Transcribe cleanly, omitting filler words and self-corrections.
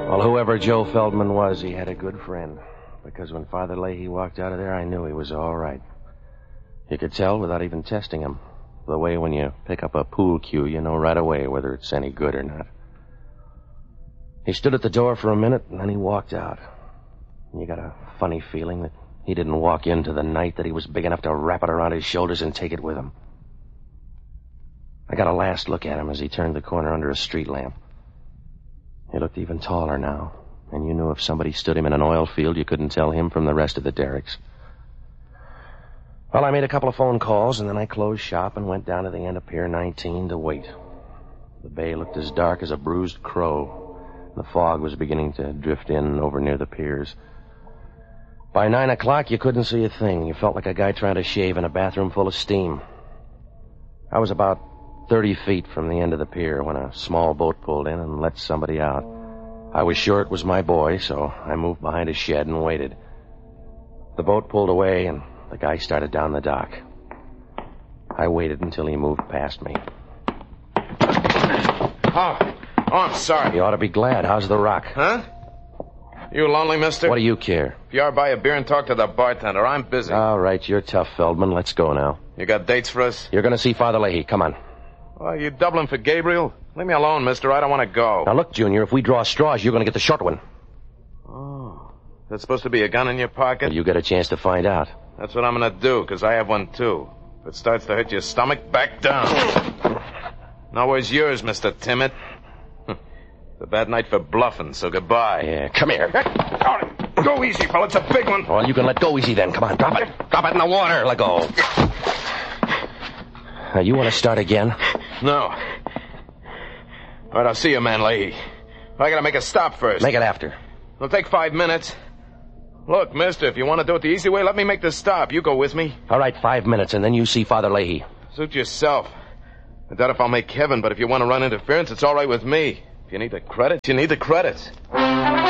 Well, whoever Joe Feldman was, he had a good friend. Because when Father Leahy walked out of there, I knew he was all right. You could tell without even testing him. The way when you pick up a pool cue, you know right away whether it's any good or not. He stood at the door for a minute, and then he walked out. And you got a funny feeling that he didn't walk into the night, that he was big enough to wrap it around his shoulders and take it with him. I got a last look at him as he turned the corner under a street lamp. He looked even taller now, and you knew if somebody stood him in an oil field, you couldn't tell him from the rest of the derricks. Well, I made a couple of phone calls, and then I closed shop and went down to the end of Pier 19 to wait. The bay looked as dark as a bruised crow. The fog was beginning to drift in over near the piers. By 9 o'clock, you couldn't see a thing. You felt like a guy trying to shave in a bathroom full of steam. I was about 30 feet from the end of the pier when a small boat pulled in and let somebody out. I was sure it was my boy, so I moved behind a shed and waited. The boat pulled away, and the guy started down the dock. I waited until he moved past me. Oh, I'm sorry. You ought to be glad. How's the rock? Huh? You lonely, mister? What do you care? If you are, buy a beer and talk to the bartender. I'm busy. All right, you're tough, Feldman. Let's go now. You got dates for us? You're going to see Father Leahy. Come on. Well, you doubling for Gabriel? Leave me alone, mister. I don't want to go. Now, look, Junior, if we draw straws, you're going to get the short one. Oh. That's supposed to be a gun in your pocket? Well, you get a chance to find out. That's what I'm going to do, because I have one, too. If it starts to hurt your stomach, back down. Now, where's yours, Mr. Timid? It's a bad night for bluffing, so goodbye. Yeah, come here. All right. Go easy, fella. It's a big one. Well, you can let go easy then. Come on, drop it. Drop it in the water. Let go. Now, you want to start again? No. All right, I'll see you, man, Leahy. I gotta make a stop first. Make it after. It'll take 5 minutes. Look, mister, if you want to do it the easy way, let me make the stop. You go with me. All right, 5 minutes, and then you see Father Leahy. Suit yourself. I doubt if I'll make heaven, but if you want to run interference, it's all right with me. If you need the credit, you need the credit.